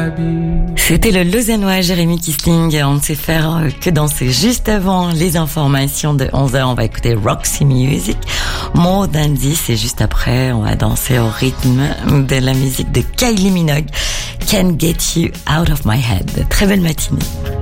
C'était le Lausannois Jérémy Kissling. On ne sait faire que danser. Juste avant les informations de 11h, on va écouter Roxy Music, More Than This, et juste après, on va danser au rythme de la musique de Kylie Minogue, Can't Get You Out of My Head. Très belle matinée.